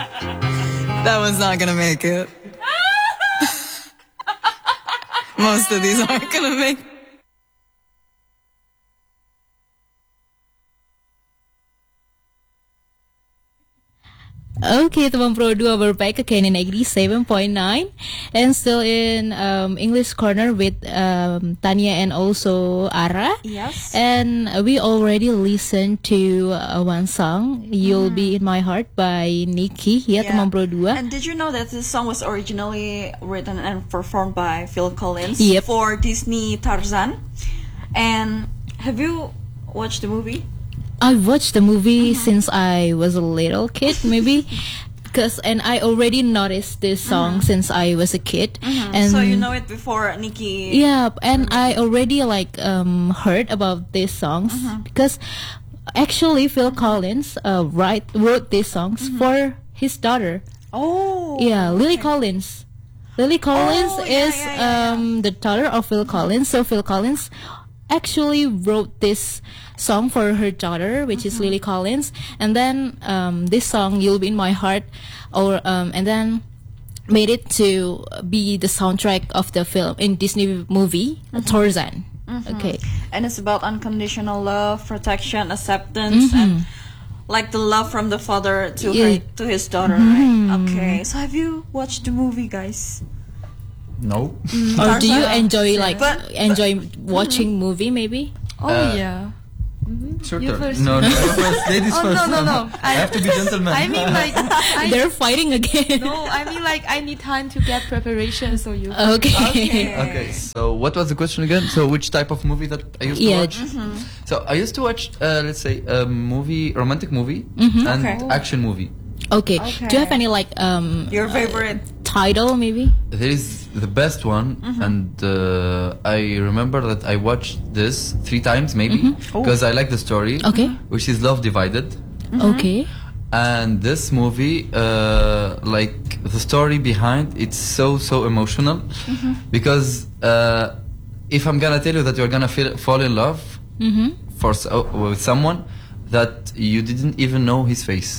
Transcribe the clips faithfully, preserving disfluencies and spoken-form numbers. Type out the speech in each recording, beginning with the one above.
That one's not gonna make it. Most of these aren't gonna make it. Okay, teman Pro dua, we're back again in eighty-seven point nine and still in um, English Corner with um, Tanya and also Ara. Yes. And we already listened to uh, one song, You'll mm. Be in My Heart by Nikki. Ya, yeah. Teman Pro dua. And did you know that this song was originally written and performed by Phil Collins yep. for Disney Tarzan? And have you watched the movie? I watched the movie mm-hmm. since I was a little kid, maybe, because and I already noticed this song mm-hmm. since I was a kid, mm-hmm. and so you know it before Nikki. Yeah, and I already like um heard about these songs mm-hmm. because actually Phil mm-hmm. Collins uh write wrote these songs mm-hmm. for his daughter. Oh, yeah, Lily okay. Collins. Lily Collins oh, yeah, is yeah, yeah, um yeah. the daughter of Phil Collins, so Phil Collins actually wrote this song for her daughter, which mm-hmm. is Lily Collins, and then um, this song "You'll Be in My Heart," or um, and then made it to be the soundtrack of the film in Disney movie mm-hmm. Tarzan. Mm-hmm. Okay, and it's about unconditional love, protection, acceptance, mm-hmm. and like the love from the father to yeah. her to his daughter. Mm-hmm. Right? Okay, so have you watched the movie, guys? No. Mm. Or do you enjoy like but, enjoy but, watching mm-hmm. movie maybe? Oh uh, yeah. Mm-hmm. Sure. No, no, first, ladies oh, first. No, no, no. I, I have to be gentleman. I mean, like I, they're fighting again. No, I mean, like I need time to get preparation. So you. Okay. Okay. Okay. So what was the question again? So which type of movie that I used to yeah. watch? Mm-hmm. So I used to watch, uh, let's say, a movie, romantic movie, mm-hmm. and okay. action movie. Okay. okay. Do you have any like um your favorite uh, title maybe? There is the best one, mm-hmm. and uh, I remember that I watched this three times maybe because mm-hmm. oh. I like the story. Okay. Which is Love Divided. Mm-hmm. Okay. And this movie, uh, like the story behind, it's so so emotional mm-hmm. because uh, if I'm gonna tell you that you're gonna feel, fall in love mm-hmm. for uh, with someone that you didn't even know his face.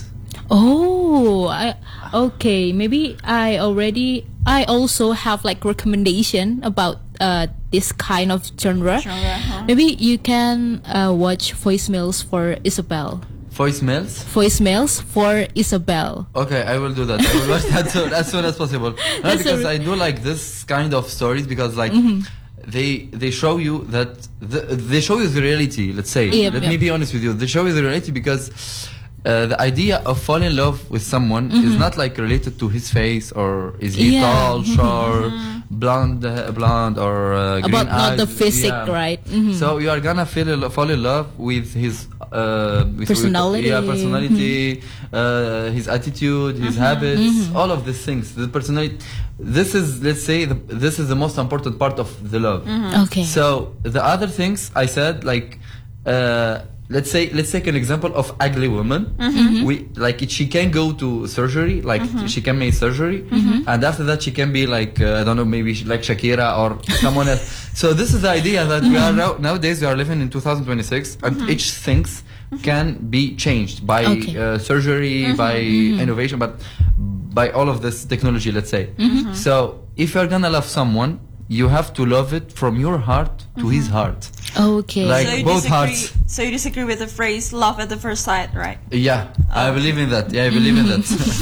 Oh, I, okay. Maybe I already. I also have like recommendation about uh this kind of genre. genre huh? Maybe you can uh, watch Voicemails for Isabel. Voicemails? Voicemails for Isabel. Okay, I will do that. I will watch that soon, as soon as possible. No, because I do like this kind of stories because like. Mm-hmm. They they show you that the, they show you the reality. Let's say. Yep, Let yep. me be honest with you. They show you the reality because. Uh, the idea of falling in love with someone mm-hmm. is not like related to his face or is he yeah. tall, short, mm-hmm. blonde, uh, blonde or uh, green about eyes. not the physique, yeah. right? Mm-hmm. So you are gonna feel fall in love with his uh, with, personality, with, yeah, personality, mm-hmm. uh, his attitude, his mm-hmm. habits, mm-hmm. all of these things. The personality. This is, let's say, the, this is the most important part of the love. Mm-hmm. Okay. So the other things I said, like. Uh, Let's say, let's take an example of ugly woman. Mm-hmm. We like she can go to surgery, like mm-hmm. she can make surgery, mm-hmm. and after that she can be like uh, I don't know, maybe like Shakira or someone else. So this is the idea that mm-hmm. we are now, nowadays we are living in two thousand twenty-six, and mm-hmm. each things mm-hmm. can be changed by okay. uh, surgery, mm-hmm. by mm-hmm. innovation, but by all of this technology. Let's say. Mm-hmm. So if you're gonna love someone, you have to love it from your heart to mm-hmm. his heart. Okay. Like so both disagree, hearts. So you disagree with the phrase "love at the first sight," right? Yeah, oh. I believe in that. Yeah, I believe in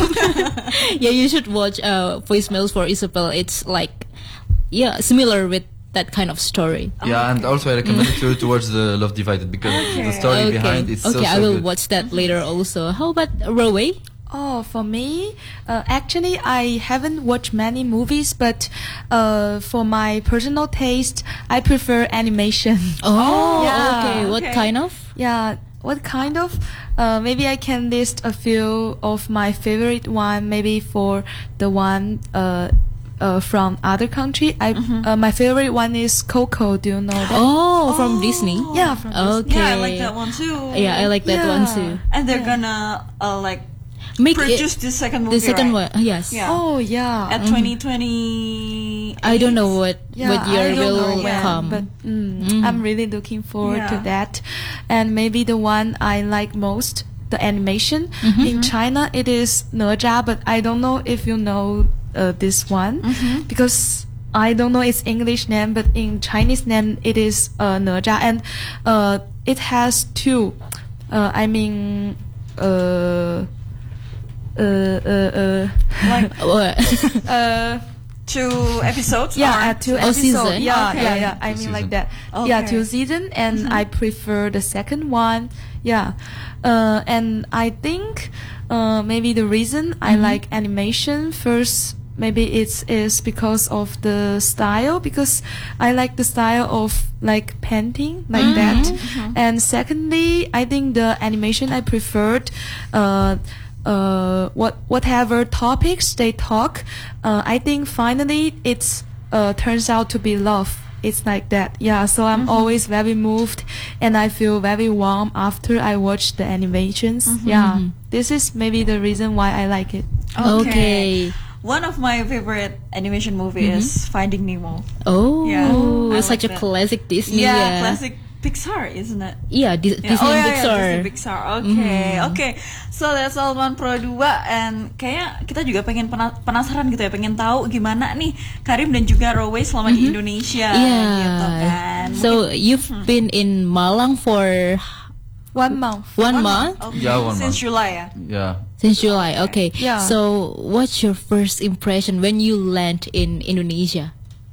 that. Yeah, you should watch uh, Voicemails for Isabel. It's like, yeah, similar with that kind of story. Yeah, oh, okay. And also I recommend it to towards the Love Divided because okay. the story okay. behind it's okay, so, so I will good. watch that later also. How about Roe? Oh, for me, uh, actually, I haven't watched many movies, but uh, for my personal taste, I prefer animation. Oh, yeah. okay. What okay. kind of? Yeah, what kind of? Uh, maybe I can list a few of my favorite one. Maybe for the one uh, uh, from other country, I mm-hmm. uh, my favorite one is Coco. Do you know that? Oh, oh. from Disney. Yeah, from okay. Disney. Yeah, I like that one too. Yeah, I like that yeah. one too. And they're yeah. gonna uh, like. Make produce it, the second movie, the second right? one, yes. Yeah. Oh yeah. At mm-hmm. twenty twenty. I don't know what yeah, what year will when, come, but mm, mm. I'm really looking forward yeah. to that. And maybe the one I like most the animation. In China, it is Naja, but I don't know if you know uh, this one because I don't know its English name, but in Chinese name it is uh, Naja, and uh, it has two. Uh, I mean, uh, uh, uh, uh, Like What? uh, two episodes? yeah, or uh, two Oh, episodes. season? Yeah, Okay. yeah, yeah. I Two mean like season. that. Yeah, Okay. two season, and I prefer the second one. Yeah, uh, and I think uh, maybe the reason I like animation first. Maybe it's is because of the style, because I like the style of like painting like that. And secondly, I think the animation I preferred, uh, uh, what whatever topics they talk, uh, I think finally it's uh, turns out to be love. It's like that, yeah. So I'm always very moved, and I feel very warm after I watch the animations. Yeah, this is maybe the reason why I like it. Okay. One of my favorite animation movie is Finding Nemo. Oh, Yeah, I it's like such a that. classic Disney. Yeah, Yeah, classic Pixar, isn't it? Yeah, Dis- Yeah. Disney oh and yeah, Pixar. yeah, Disney Pixar. Oke, oke. So that's all one Pro dua, and kayaknya kita juga pengen pena- penasaran gitu ya, pengen tahu gimana nih Karim dan juga Rowei selama di Indonesia, gitu kan. Yeah. So you've been in Malang for One month. one month Okay, Yeah, one since month. July ya. Yeah. since July. Okay. Yeah. So what's your first impression when you land in Indonesia?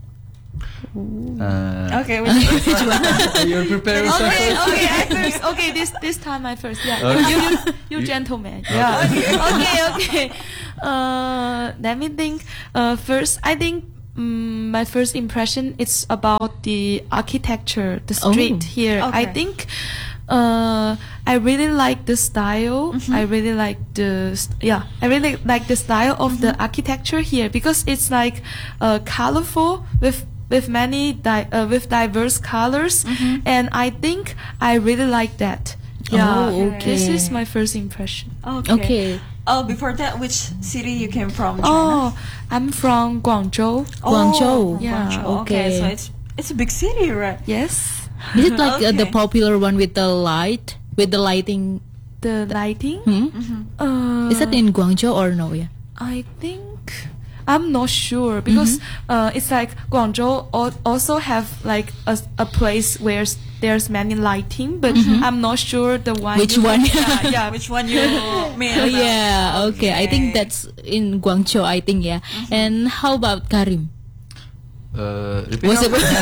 Uh, Oke, which- You're preparing Okay, something? okay, I first. Okay, this this time I first. Yeah, Okay. you, you, you gentleman. Yeah. Okay, okay. Uh, let me think. Uh, first, I think um, my first impression is about the architecture, the street Oh. here. I Okay. think. Uh, I really like the style. I really like the st- yeah. I really like the style of the architecture here because it's like uh, colorful with with many di- uh, with diverse colors, and I think I really like that. Yeah, Oh, this okay. is my first impression. Okay. Okay. Oh, before that, which city you came from? China? Oh, I'm from Guangzhou. Guangzhou. Oh, Yeah, Guangzhou. okay. Okay, so it's it's a big city, right? Yes, Is it like uh, the Okay. popular one with the light, with the lighting? the lighting. Hmm? Uh, Is that in Guangzhou or no? Yeah. I think I'm not sure because uh, it's like Guangzhou al- also have like a, a place where s- there's many lighting, but I'm not sure the one. Which you- one? Yeah, yeah. Which one you mean? Oh, about? yeah. Okay. I think Okay. that's in Guangzhou. I think yeah. And how about Karim? Uh, repeat What's, now? it,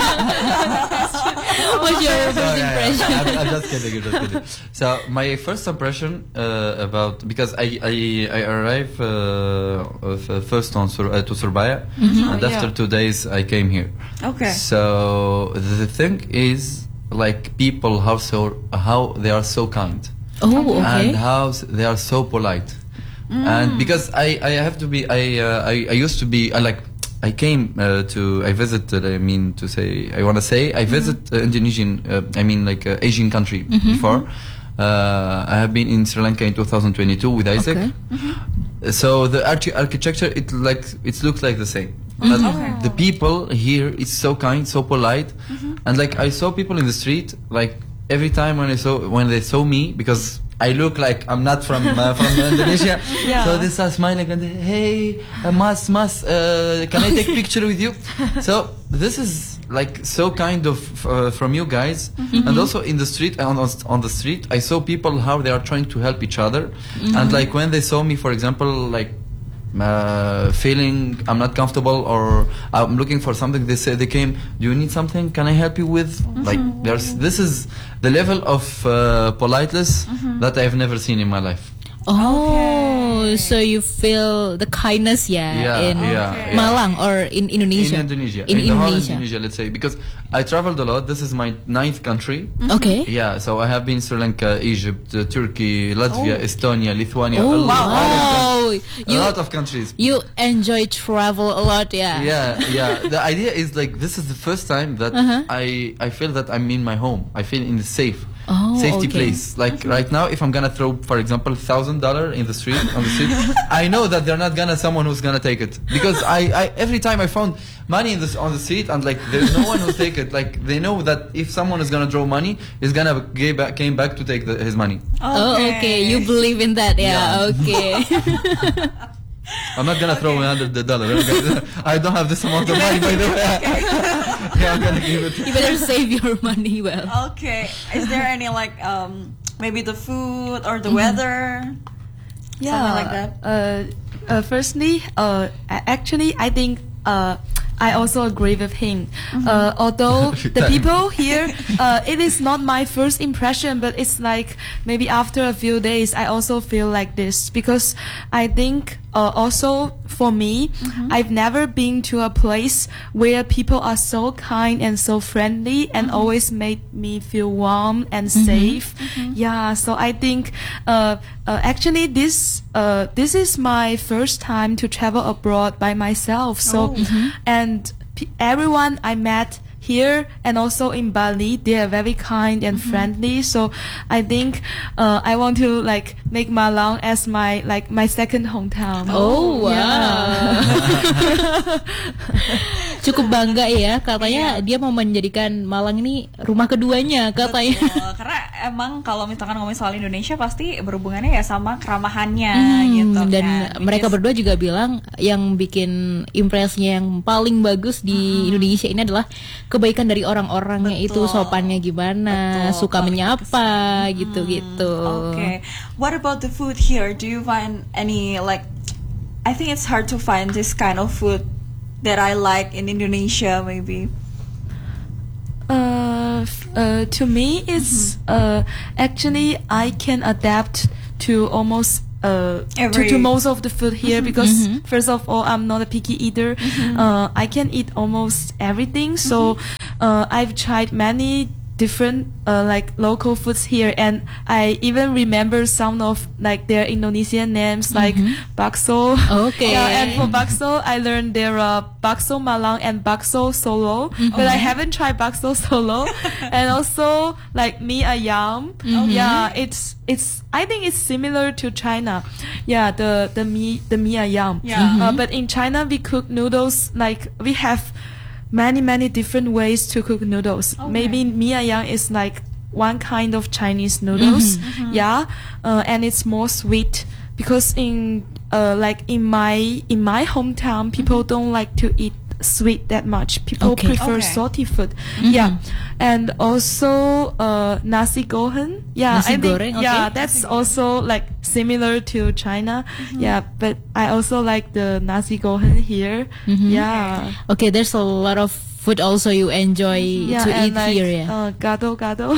what's your Oh, first yeah, yeah. impression? I'm, I'm just kidding. I'm just kidding. So my first impression uh, about because I I, I arrived uh, of, uh, first on Sur- uh, to Surabaya, and Oh, after yeah. two days I came here. Okay. So the thing is, like people how so how they are so kind, Oh, okay. and how s- they are so polite, and because I I have to be I uh, I, I used to be I like. I came uh, to I visited I mean to say I want to say I visit uh, Indonesian uh, I mean like uh, Asian country before. Uh, I have been in Sri Lanka in two thousand twenty-two with Isaac. Okay. So the archi- architecture it like it looks like the same. But Okay. the people here is so kind, so polite, and like I saw people in the street like every time when I saw when they saw me because I look like I'm not from uh, from Indonesia. Yeah. So they start smiling and they, hey, uh, Mas Mas, uh, can I take picture with you? So this is like so kind of uh, from you guys, and also in the street on on on the street I saw people how they are trying to help each other, and like when they saw me, for example, like. Uh, feeling I'm not comfortable or I'm looking for something, they say they came, do you need something, can I help you with? Like there's this is the level of uh, politeness that I've never seen in my life. Oh, so you feel the kindness, yeah, Yeah, in yeah, yeah. Malang or in Indonesia? In Indonesia, In, the whole Indonesia. Indonesia, let's say, because I traveled a lot. This is my ninth country. Okay. Yeah, so I have been Sri Lanka, Egypt, uh, Turkey, Latvia, Estonia, Lithuania. Oh, a lot, wow. a You lot of countries. you enjoy travel a lot, yeah. Yeah, yeah. The idea is like this is the first time that Uh-huh. I I feel that I'm in my home. I feel in the safe. Oh, safety okay. place. Like right now, if I'm gonna throw, for example, thousand dollar in the street on the street, I know that they're not gonna someone who's gonna take it because I, I every time I found money in this on the street and like there's no one who take it. Like they know that if someone is gonna draw money, is gonna get back, came back to take the, his money. Oh, okay. You believe in that, yeah? Yeah. Okay. I'm not gonna throw another the dollar. I don't have this amount of money, by the way. Yeah, I'm gonna give it. You better save your money well. Okay. Is there any like um maybe the food or the weather? Yeah, Something like that. Uh, uh, firstly, uh, a- actually, I think uh, I also agree with him. Uh, although the people here, uh, it is not my first impression, but it's like maybe after a few days, I also feel like this because I think uh, also for me, I've never been to a place where people are so kind and so friendly and always made me feel warm and safe. Yeah, so I think uh, uh, actually this uh, this is my first time to travel abroad by myself. So and p- everyone I met here and also in Bali, they are very kind and friendly. So I think uh, I want to like make Malang as my like my second hometown. Oh, wow. Cukup bangga ya, katanya dia mau menjadikan Malang ini rumah keduanya katanya. Betul, karena emang kalau misalkan ngomongin soal Indonesia pasti berhubungannya ya sama keramahannya Hmm, gitu dan kan. mereka Which is- berdua juga bilang yang bikin impresnya yang paling bagus di Indonesia ini adalah kebaikan dari orang-orangnya itu, Betul. sopannya gimana, Betul, suka paling menyapa gitu-gitu. Okay. What about the food here? Do you find any like? I think it's hard to find this kind of food that I like in Indonesia. Maybe. Uh, f- uh, to me, it's uh, actually I can adapt to almost uh, to, Every- to most of the food here because first of all, I'm not a picky eater. Uh, I can eat almost everything. So uh, I've tried many different uh, like local foods here, and I even remember some of like their Indonesian names like bakso. Okay. Yeah, and for bakso, I learned there are bakso Malang and bakso Solo, but I haven't tried bakso Solo. And also like mie ayam. Yeah, it's it's I think it's similar to China. Yeah, the the mie the mie ayam. Yeah. Uh, but in China we cook noodles like we have many many different ways to cook noodles. Okay. Maybe mie ayam is like one kind of Chinese noodles. Yeah, uh, and it's more sweet because in uh, like in my in my hometown, people don't like to eat sweet that much. People Okay. prefer Okay. salty food. Yeah, and also uh, nasi goreng. Yeah, Nasi I think goreng, yeah, okay. that's also like similar to China. Yeah, but I also like the nasi goreng here. Yeah. Okay, there's a lot of food also you enjoy Yeah, to and eat like, here ya. uh, gado gado.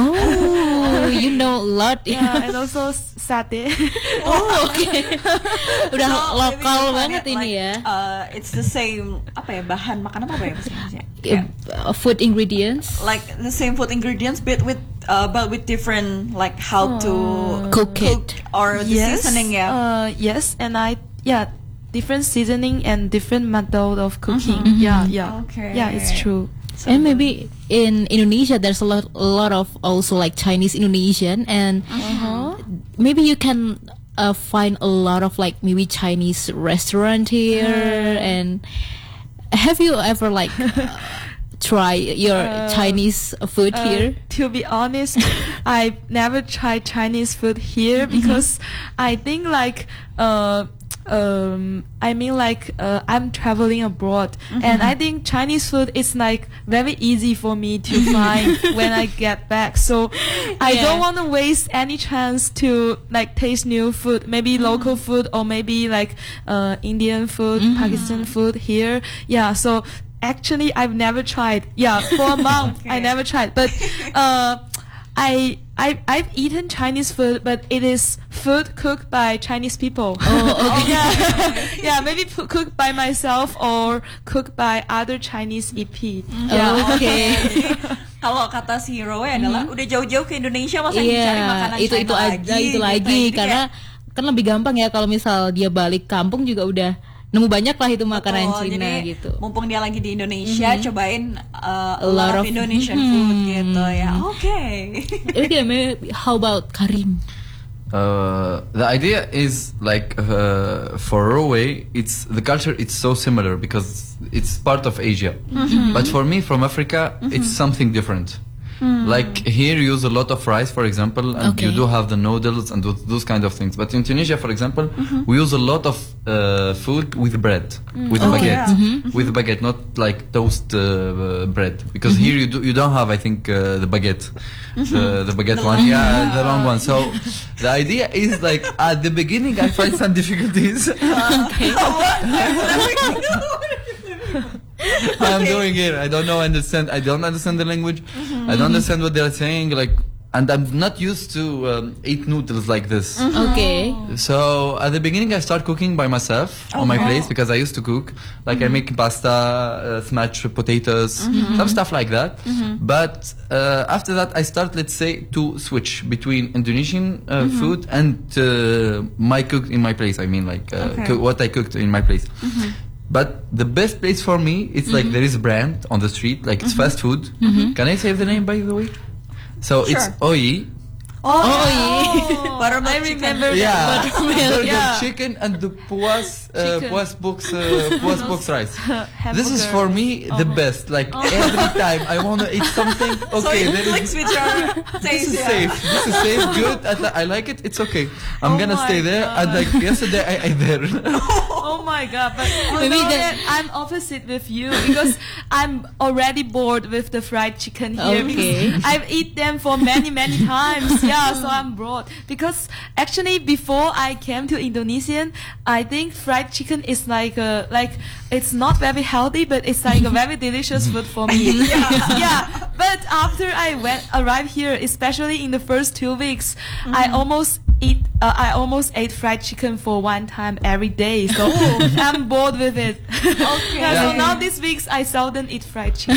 Oh, you know a lot. Yeah, and also s- satay. Oh, oke. Udah So, maybe lokal you find banget it ini like, ya. Uh, it's the same apa ya bahan makanan apa ya bahasa Indonesia? Uh, Food ingredients. Like the same food ingredients, but with uh, but with different like how to Cook it. or the seasoning ya. Uh, yes, and I yeah, different seasoning and different method of cooking. Yeah, yeah. Okay. Yeah, it's true. And maybe in Indonesia there's a lot, a lot of also like Chinese Indonesian, and maybe you can uh, find a lot of like maybe Chinese restaurant here. And have you ever like uh, try your Chinese food Uh, here? To be honest, I've never tried Chinese food here because I think like uh um I mean like uh, I'm traveling abroad and I think Chinese food is like very easy for me to find when I get back. So I Yeah. don't want to waste any chance to like taste new food, maybe local food or maybe like uh Indian food, Pakistan food here. Yeah, so actually I've never tried. Yeah, for a month I Okay. never tried. But uh I I I've eaten Chinese food, but it is food cooked by Chinese people. Oh, okay. yeah, yeah, maybe p- cooked by myself or cooked by other Chinese E P. Yeah. Oh, oke. Kalau kata si Rowe adalah udah jauh-jauh ke Indonesia masa Iya, cari makanan itu China itu aja lagi, itu gitu. lagi Jadi karena kayak, kan lebih gampang ya kalau misal dia balik kampung juga udah nemu banyak lah itu makanan Betul, Cina jadi, gitu. mumpung dia lagi di Indonesia, cobain uh, a A lot lot of of- Indonesian Hmm. food gitu ya. Oke. Okay, maybe how about Karim? Uh, the idea is like uh, for Norway, it's the culture. It's so similar because it's part of Asia. But for me, from Africa, it's something different. Like here, you use a lot of rice, for example, and you Okay. do have the noodles and those, those kind of things. But in Tunisia, for example, we use a lot of uh, food with bread, with Okay. baguette, with baguette, not like toast uh, bread. Because here you do you don't have, I think, uh, the baguette, the, the baguette one, yeah, the long one. So the idea is like at the beginning, I find some difficulties. I'm doing here. I don't know. Understand? I don't understand the language. I don't understand what they're saying. Like, and I'm not used to um, eat noodles like this. Okay. So at the beginning, I start cooking by myself on my place because I used to cook. Like I make pasta, uh, smash potatoes, some stuff like that. But uh, after that, I start, let's say, to switch between Indonesian uh, food and uh, my cook in my place. I mean, like uh, Okay. coo- what I cooked in my place. But the best place for me, it's like there is a brand on the street, like it's fast food. Can I say the name, by the way? So it's Sure. Oi. Oh, yeah. Buttermilk I chicken. remember Yeah, burger, Yeah. chicken, and the puas, uh, Chicken. puas box, uh, puas box rice. This is Hamburger. for me the best. Like every time I want to eat something, So okay, it there clicks is. with your This taste. is yeah. safe. This is safe. Good. I, li- I like it. It's okay. I'm Oh gonna my stay there. And like yesterday, I ate there. Oh my god! But you Maybe know that- that I'm opposite with you because I'm already bored with the fried chicken here Okay. because I've eaten them for many many times. Yeah, so I'm bored because actually before I came to Indonesian, I think fried chicken is like a like it's not very healthy, but it's like a very delicious food for me. yeah. yeah. But after I went arrived here, especially in the first two weeks, I almost eat. Uh, I almost ate fried chicken for one time every day, so I'm bored with it. Okay. Yeah, so Yeah. now these weeks I seldom eat fried chicken.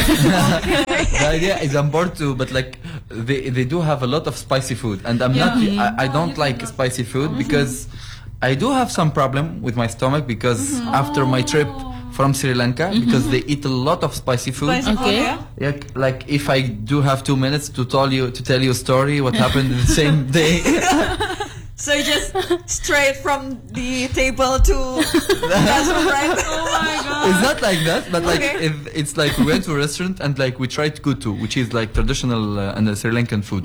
The idea is I'm bored too, but like they they do have a lot of spicy food, and I'm not. I, I don't like spicy food because I do have some problem with my stomach because after my trip from Sri Lanka, because they eat a lot of spicy food. Spicy food, Okay. yeah. Yeah, like if I do have two minutes to tell you to tell you a story, what happened in the same day. So you just straight from the table to fast food, right? Oh my god. It's not like that, but like Okay. if it's like we went to a restaurant and like we tried kutu, which is like traditional uh, and uh, Sri Lankan food.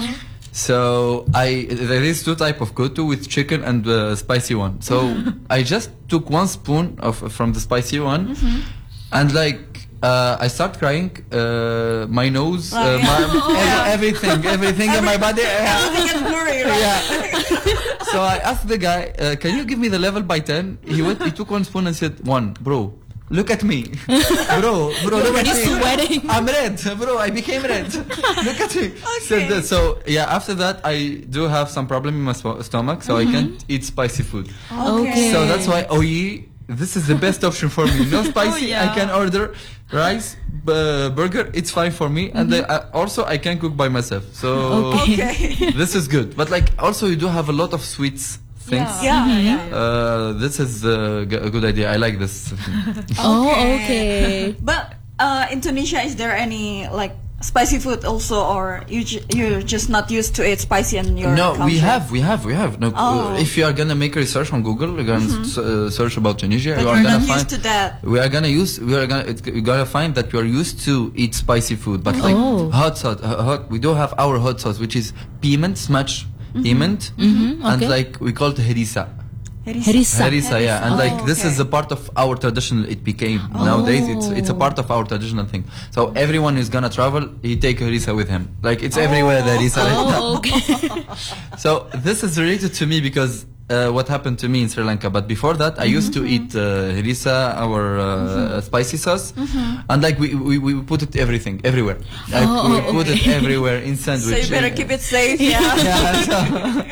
So I there is two type of kutu with chicken and uh, spicy one. So I just took one spoon of from the spicy one, and like. Uh, I start crying. Uh, my nose, uh, Right. my, ev- everything, everything in my body. Everything gets blurry, right? Yeah. So I asked the guy, uh, "Can you give me the level by ten?" He went. He took one spoon and said, "One, bro. Look at me, bro, bro. Look at me. sweating. I'm red, bro. I became red. Look at me." So, the, so yeah. After that, I do have some problem in my sp- stomach, so I can't eat spicy food. Okay. So that's why Oyi, this is the best option for me. No spicy. yeah. I can order rice, b- burger. It's fine for me, and then I, also I can cook by myself. So Okay. this is good. But like also you do have a lot of sweets things. Yeah, yeah. Uh, this is uh, g- a good idea. I like this. Oh, okay. But uh, in Tunisia, is there any like spicy food also, or you ju- you're just not used to it spicy in your No, country? we have, we have, we have. No, Oh. uh, if you are gonna make a research on Google, you're gonna s- uh, search about Tunisia. But you are you're gonna not find. used to that. We are gonna use. We are gonna. It, you gotta find that you are used to eat spicy food, but like Oh. hot sauce. Uh, hot. We do have our hot sauce, which is piment, smash piment, okay. and like we call it harissa. Harissa. Harissa, yeah, and Oh, like this okay. is a part of our traditional. It became nowadays. It's it's a part of our traditional thing. So everyone is gonna travel. He take harissa with him. Like it's everywhere. The harissa. right now. Oh, okay. So this is related to me because uh, what happened to me in Sri Lanka. But before that, I used to eat uh, harissa, our uh, spicy sauce, and like we, we we put it everything everywhere. Like, Oh, we put it okay. everywhere in So sandwich. you better keep it safe, yeah. Yeah, so-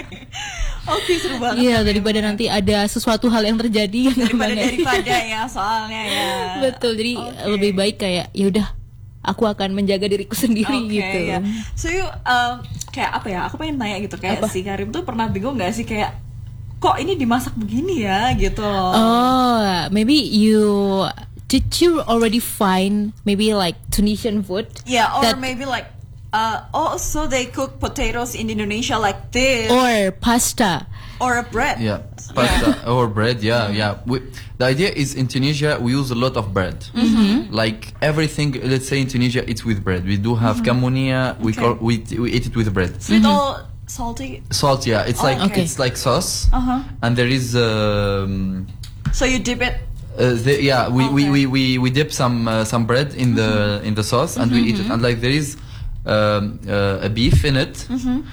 Oke, seru banget. Iya, daripada nanti ada sesuatu hal yang terjadi yang Daripada nggak- daripada ya, soalnya ya. Betul. Jadi lebih baik kayak ya udah aku akan menjaga diriku sendiri Oke, gitu. ya. So you, um, kayak apa ya? Aku pengen tanya gitu, kayak Apa? si Karim tuh pernah bingung nggak sih kayak kok ini dimasak begini ya gitu loh. Oh, maybe you did you already find maybe like Tunisian food? Yeah, or that- maybe like uh, oh, so they cook potatoes in Indonesia like this, or pasta. or a bread. Yeah, pasta or bread. Yeah, yeah. We, the idea is in Tunisia we use a lot of bread. Mm-hmm. Like everything, let's say in Tunisia it's with bread. We do have kamunia. We Okay. call we we eat it with bread. Sweet or salty? Salt. Yeah, it's like Okay. it's like sauce, Uh-huh. and there is um, So you dip it. uh, the, yeah we, we, Okay. we, we, we dip some uh, some bread in the in the sauce and we eat it, and like there is um, uh, a beef in it,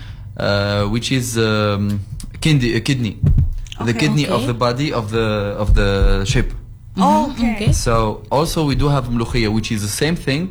uh, which is um, kidney, a kidney, the Okay. kidney Okay. of the body of the of the sheep. Oh, okay. Okay. So also we do have mlukhia, which is the same thing.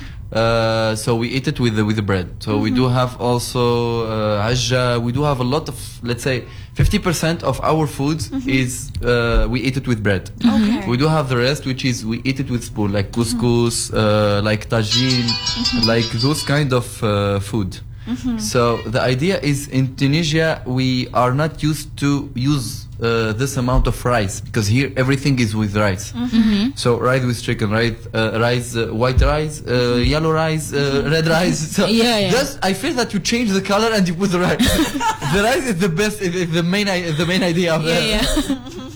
Uh, so we eat it with the, with the bread. So we do have also uh, ajja. We do have a lot of, let's say, fifty percent of our food is uh, we eat it with bread. Okay. We do have the rest, which is we eat it with spoon, like couscous, uh, like tagine, like those kind of uh, food. So the idea is in Tunisia we are not used to use uh, this amount of rice, because here everything is with rice. So rice with chicken, rice, uh, rice, uh, white rice, uh, yellow rice, uh, red rice. So Yeah, yeah. just I feel that you change the color and you put the rice. The rice is the best, is is the main, i- the main idea of Yeah, it. yeah.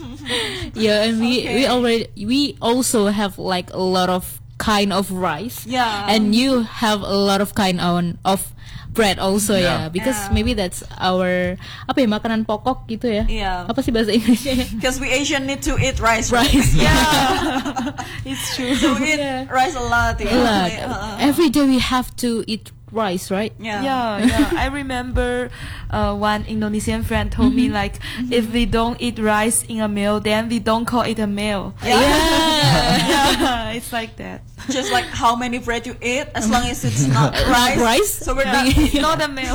Yeah, and we we Okay. already we also have like a lot of kind of rice. Yeah. And you have a lot of kind on of bread also Yeah. ya, because Yeah. maybe that's our apa ya, makanan pokok gitu ya. Yeah. Apa sih bahasa Inggrisnya? Because we Asian need to eat rice. right? Rice. Yeah. It's true. So we eat Yeah. rice a lot. Yeah. A lot. Uh, Every day we have to eat rice, right? yeah. Yeah, yeah. I remember uh, one Indonesian friend told me like, if we don't eat rice in a meal, then we don't call it a meal. Yeah. Yeah, it's like that. Just like how many bread you eat, as long as it's not rice. rice? So we're Yeah, done. it's not a meal.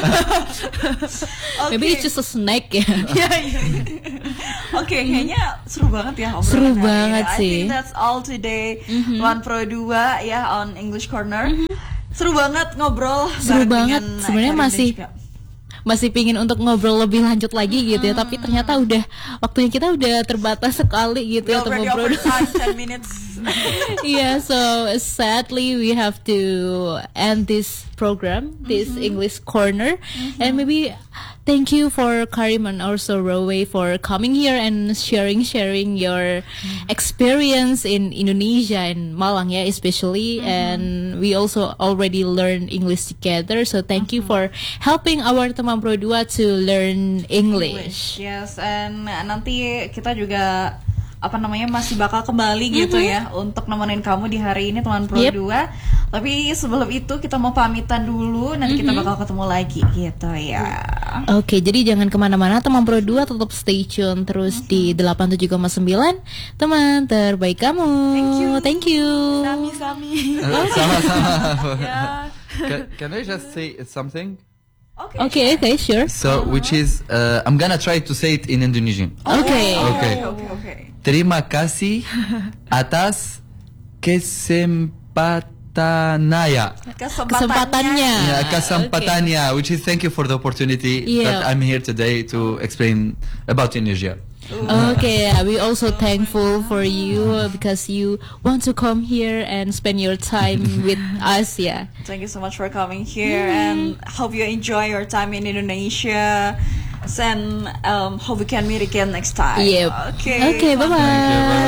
Okay. Maybe it's just a snack ya. yeah, yeah. Oke, kayaknya seru banget ya obrolan Seru hari ini. banget I sih. think that's all today. Tuan Pro dua ya on English Corner. Seru banget ngobrol. Seru bareng banget. dengan Sebenarnya Karin dan masih- juga- Masih pingin untuk ngobrol lebih lanjut lagi gitu ya, tapi ternyata udah waktunya kita udah terbatas sekali gitu We ya untuk already ngobrol. over time ten minutes. Yeah, so sadly we have to end this program, this English Corner, and maybe thank you for Karim and also Rowe for coming here and sharing sharing your experience in Indonesia and Malang, yeah, especially, and we also already learned English together. So thank you for helping our teman Pro dua to learn English. Yes, and nanti kita juga apa namanya masih bakal kembali gitu ya untuk nemenin kamu di hari ini teman Pro Yep. dua. Tapi sebelum itu kita mau pamitan dulu, nanti kita bakal ketemu lagi gitu ya. Oke, jadi jangan kemana-mana teman Pro dua, tetap stay tune terus di delapan puluh tujuh koma sembilan, teman terbaik kamu. Thank you. Thank you. Sami, sami. Uh, sama-sama. Yeah. Can, can I just say something? Oke. Okay, okay, sure. So, which is, uh, I'm gonna try to say it in Indonesian. Okay. Okay. Oke, oke. Terima kasih atas kesempatannya. Kesempatannya. Yeah, kesempatannya, which is thank you for the opportunity Yeah. that I'm here today to explain about Indonesia. Okay, we also thankful for you because you want to come here and spend your time with us, yeah. Thank you so much for coming here, and hope you enjoy your time in Indonesia. And um, hope we can meet again next time. Yep. Okay. Okay, bye-bye.